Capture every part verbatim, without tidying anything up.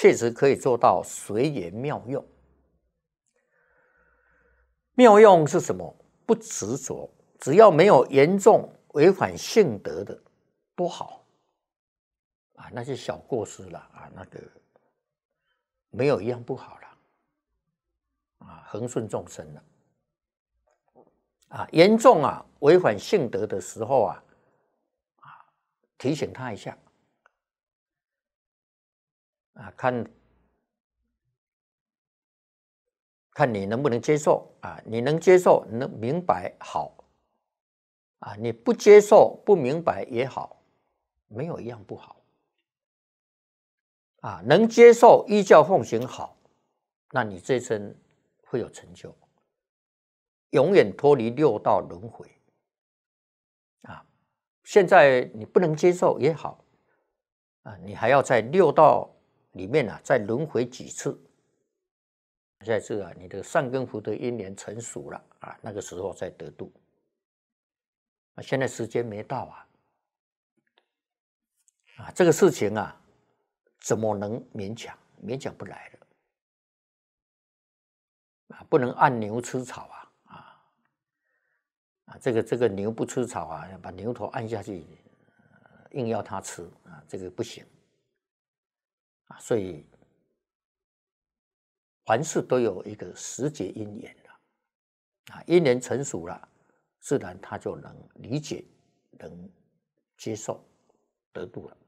确实可以做到随缘妙用。妙用是什么？不执着，只要没有严重违反性德的，多好啊！那些小过失了啊，那个没有一样不好了啊，恒顺众生了啊，严重啊违反性德的时候啊，啊提醒他一下啊，看看你能不能接受啊？你能接受，能明白好啊，你不接受不明白也好，没有一样不好啊。能接受依教奉行好，那你这一生会有成就，永远脱离六道轮回啊。现在你不能接受也好啊，你还要在六道里面啊再轮回几次。在这啊，你的善根福德因缘成熟了啊，那个时候再得度。啊，现在时间没到啊，啊，这个事情啊，怎么能勉强？勉强不来了，啊，不能按牛吃草啊，啊，啊，这个这个牛不吃草啊，把牛头按下去，硬要它吃啊，这个不行，啊，所以凡事都有一个时节因缘了，啊，因缘成熟了，自然他就能理解，能接受，得度了。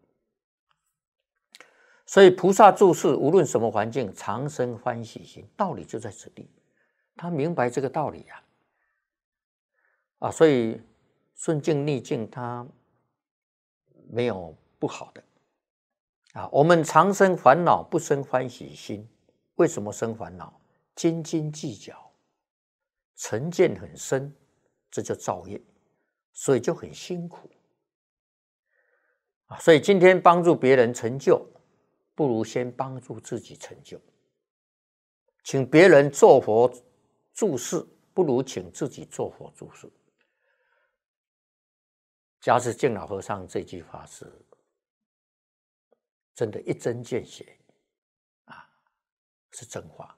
所以菩萨住世，无论什么环境，常生欢喜心，道理就在此地。他明白这个道理呀、啊，啊，所以顺境逆境他没有不好的啊。我们常生烦恼，不生欢喜心。为什么生烦恼？斤斤计较，成见很深，这就造业，所以就很辛苦啊。所以今天帮助别人成就，不如先帮助自己成就。请别人做佛住世，不如请自己做佛住世。加持净老和尚这句话是真的一针见血啊，是真话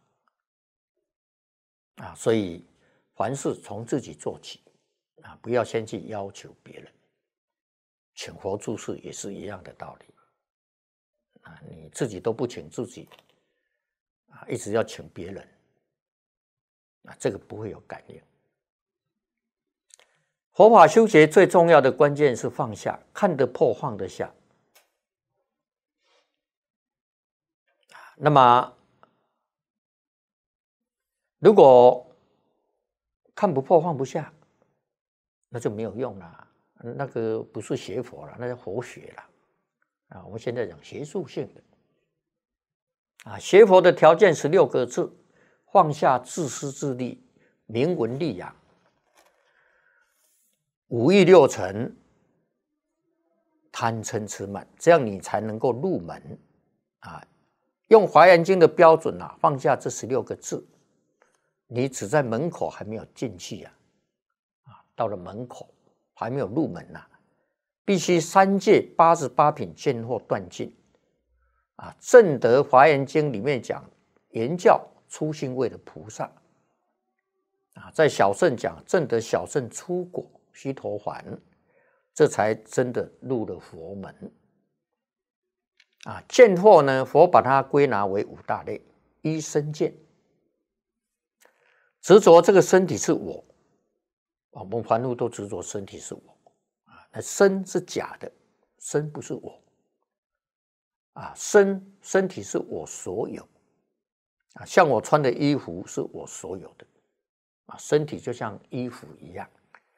啊。所以凡事从自己做起啊，不要先去要求别人。请佛住世也是一样的道理啊，你自己都不请自己啊，一直要请别人啊，这个不会有感应。佛法修学最重要的关键是放下，看得破放得下。那么如果看不破放不下，那就没有用了，那个不是学佛了，那是佛学了啊。我们现在讲学术性的啊，学佛的条件十六个字：放下自私自利，名闻利养，五欲六尘，贪嗔痴慢，这样你才能够入门啊。用华严经的标准啊，放下这十六个字，你只在门口还没有进去呀、啊，啊，到了门口还没有入门呐、啊，必须三界八十八品见惑断尽啊。正德华严经里面讲，原教初心位的菩萨啊，在小乘讲正德小乘出果须陀洹，这才真的入了佛门。啊，见惑呢，佛把它归纳为五大类：一身见，执着这个身体是我，我们凡夫都执着身体是我啊，那身是假的，身不是我啊，身身体是我所有啊，像我穿的衣服是我所有的啊，身体就像衣服一样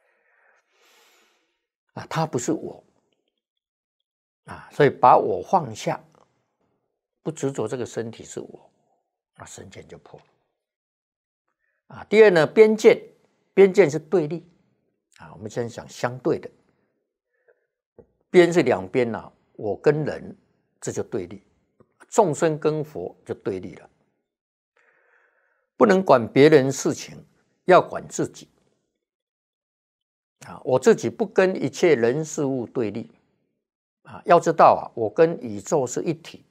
啊，它不是我。啊，所以把我放下，不执着这个身体是我，那身见就破了。啊，第二呢，边见，边见是对立啊，我们先讲相对的，边是两边啊，我跟人这就对立，众生跟佛就对立了，不能管别人事情，要管自己啊，我自己不跟一切人事物对立。啊，要知道啊，我跟宇宙是一体，